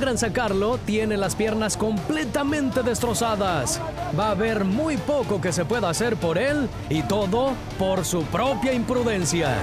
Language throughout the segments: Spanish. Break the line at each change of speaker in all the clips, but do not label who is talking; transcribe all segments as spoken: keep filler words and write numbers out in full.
logran sacarlo, tiene las piernas completamente destrozadas. Va a haber muy poco que se pueda hacer por él y todo por su propia imprudencia.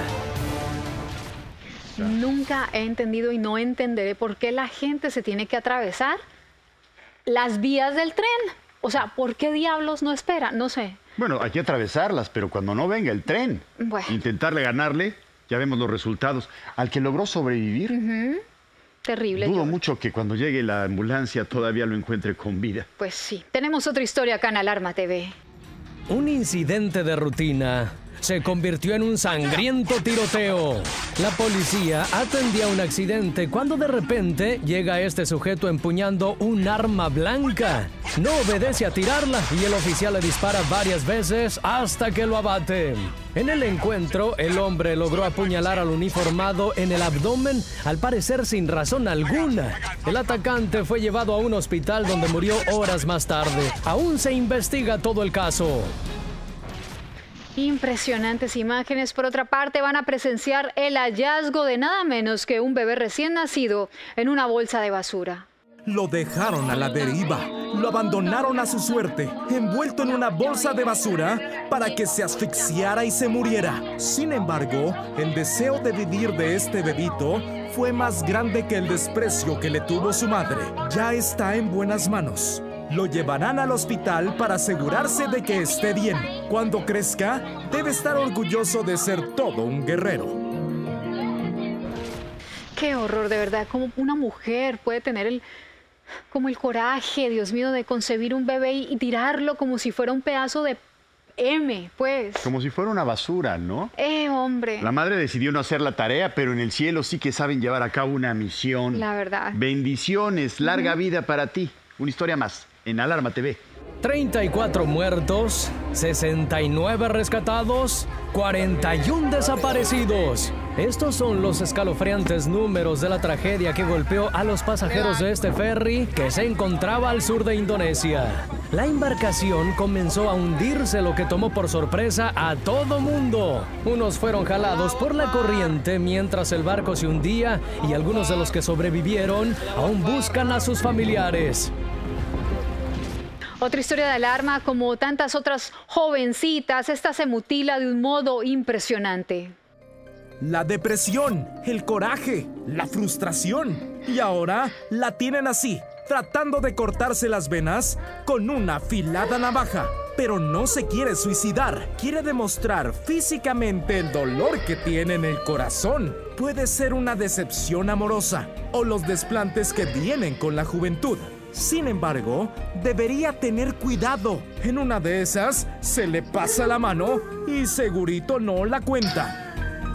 Nunca he entendido y no entenderé por qué la gente se tiene que atravesar las vías del tren. O sea, ¿por qué diablos no espera? No sé.
Bueno, hay que atravesarlas, pero cuando no venga el tren,
bueno.
intentarle ganarle, ya vemos los resultados. Al que logró sobrevivir,
uh-huh. Terrible.
Dudo
George.
mucho que cuando llegue la ambulancia todavía lo encuentre con vida.
Pues sí. Tenemos otra historia acá en Alarma T V.
Un incidente de rutina se convirtió en un sangriento tiroteo. La policía atendía un accidente cuando de repente llega este sujeto empuñando un arma blanca. No obedece a tirarla y el oficial le dispara varias veces hasta que lo abate. En el encuentro, el hombre logró apuñalar al uniformado en el abdomen, al parecer sin razón alguna. El atacante fue llevado a un hospital donde murió horas más tarde. Aún se investiga todo el caso.
Impresionantes imágenes. Por otra parte, van a presenciar el hallazgo de nada menos que un bebé recién nacido en una bolsa de basura.
Lo dejaron a la deriva, lo abandonaron a su suerte, envuelto en una bolsa de basura para que se asfixiara y se muriera. Sin embargo, el deseo de vivir de este bebito fue más grande que el desprecio que le tuvo su madre. Ya está en buenas manos. Lo llevarán al hospital para asegurarse de que esté bien. Cuando crezca, debe estar orgulloso de ser todo un guerrero.
Qué horror, de verdad. Como una mujer puede tener el, como el coraje, Dios mío, de concebir un bebé y, y tirarlo como si fuera un pedazo de M, pues.
Como si fuera una basura, ¿no?
Eh, hombre.
La madre decidió no hacer la tarea, pero en el cielo sí que saben llevar a cabo una misión.
La verdad.
Bendiciones, larga uh-huh. vida para ti. Una historia más en Alarma T V.
treinta y cuatro muertos, sesenta y nueve rescatados, cuarenta y uno desaparecidos. Estos son los escalofriantes números de la tragedia que golpeó a los pasajeros de este ferry que se encontraba al sur de Indonesia. La embarcación comenzó a hundirse, lo que tomó por sorpresa a todo mundo. Unos fueron jalados por la corriente mientras el barco se hundía y algunos de los que sobrevivieron aún buscan a sus familiares.
Otra historia de alarma, como tantas otras jovencitas, esta se mutila de un modo impresionante.
La depresión, el coraje, la frustración. Y ahora la tienen así, tratando de cortarse las venas con una afilada navaja. Pero no se quiere suicidar, quiere demostrar físicamente el dolor que tiene en el corazón. Puede ser una decepción amorosa o los desplantes que vienen con la juventud. Sin embargo, debería tener cuidado. En una de esas, se le pasa la mano y segurito no la cuenta.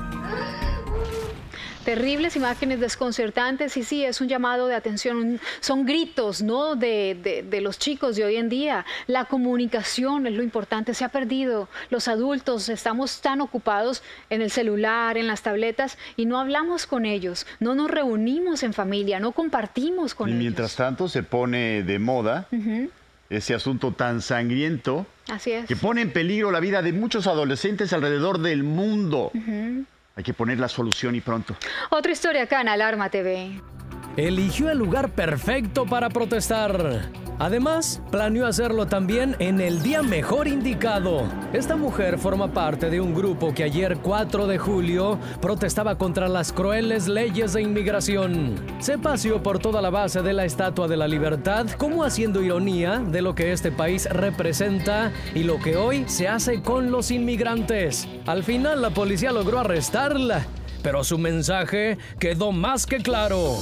Terribles imágenes desconcertantes y sí, es un llamado de atención, son gritos, ¿no? de, de, de los chicos de hoy en día. La comunicación es lo importante, se ha perdido. Los adultos estamos tan ocupados en el celular, en las tabletas y no hablamos con ellos, no nos reunimos en familia, no compartimos con
y
ellos.
Y mientras tanto se pone de moda uh-huh. ese asunto tan sangriento.
Así es.
Que pone en peligro la vida de muchos adolescentes alrededor del mundo. Uh-huh. Hay que poner la solución y pronto.
Otra historia acá en Alarma T V.
Eligió el lugar perfecto para protestar. Además, planeó hacerlo también en el día mejor indicado. Esta mujer forma parte de un grupo que ayer, cuatro de julio, protestaba contra las crueles leyes de inmigración. Se paseó por toda la base de la Estatua de la Libertad, como haciendo ironía de lo que este país representa y lo que hoy se hace con los inmigrantes. Al final, la policía logró arrestarla, pero su mensaje quedó más que claro.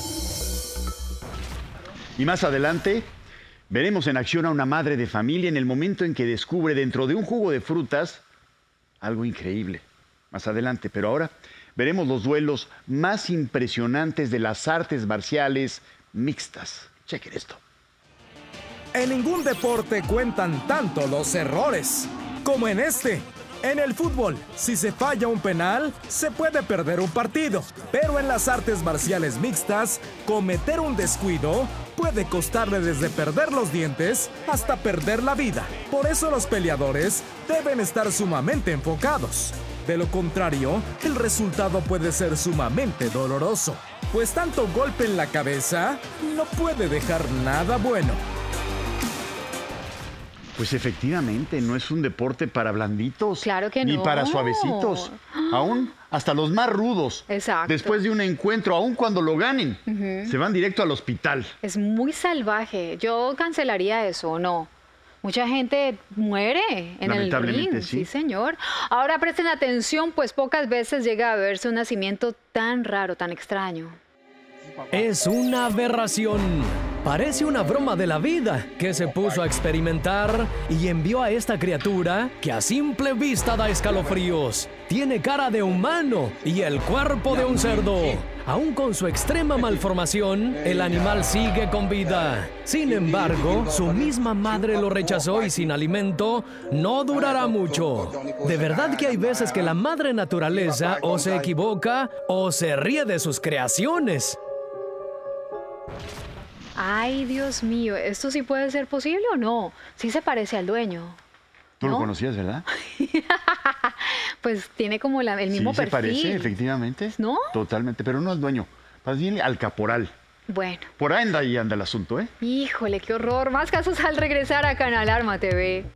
Y más adelante, veremos en acción a una madre de familia en el momento en que descubre dentro de un jugo de frutas algo increíble. Más adelante, pero ahora veremos los duelos más impresionantes de las artes marciales mixtas. Chequen esto.
En ningún deporte cuentan tanto los errores como en este. En el fútbol, si se falla un penal, se puede perder un partido. Pero en las artes marciales mixtas, cometer un descuido puede costarle desde perder los dientes hasta perder la vida. Por eso los peleadores deben estar sumamente enfocados. De lo contrario, el resultado puede ser sumamente doloroso. pues tanto golpe en la cabeza no puede dejar nada bueno.
Pues efectivamente, no es un deporte para blanditos.
Claro que
ni
no.
para suavecitos. Aún hasta los más rudos.
Exacto.
Después de un encuentro, aún cuando lo ganen, uh-huh. se van directo al hospital.
Es muy salvaje. Yo cancelaría eso, ¿o no? Mucha gente muere en el ring.
Sí.
Sí, señor. Ahora presten atención, pues pocas veces llega a verse un nacimiento tan raro, tan extraño.
Es una aberración. Parece una broma de la vida que se puso a experimentar y envió a esta criatura que a simple vista da escalofríos. Tiene cara de humano y el cuerpo de un cerdo. Aún con su extrema malformación, el animal sigue con vida. Sin embargo, su misma madre lo rechazó y sin alimento no durará mucho. De verdad que hay veces que la madre naturaleza o se equivoca o se ríe de sus creaciones.
Ay, Dios mío, ¿esto sí puede ser posible o no? Sí se parece al dueño.
Tú
¿no?
lo conocías, ¿verdad?
Pues tiene como la, el mismo
sí,
perfil.
Sí, se parece, efectivamente.
¿No?
Totalmente, pero no al dueño. Más bien al caporal.
Bueno.
Por ahí anda, ahí anda el asunto, ¿eh?
Híjole, qué horror. Más casos al regresar a Canal Arma T V.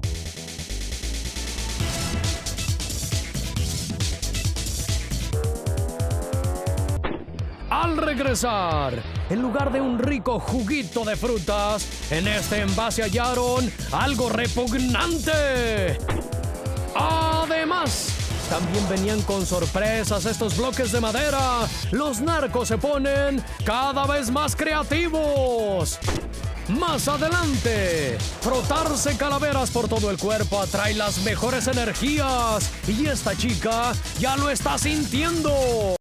Al regresar, en lugar de un rico juguito de frutas, en este envase hallaron algo repugnante. Además, también venían con sorpresas estos bloques de madera. Los narcos se ponen cada vez más creativos. Más adelante, frotarse calaveras por todo el cuerpo atrae las mejores energías. Y esta chica ya lo está sintiendo.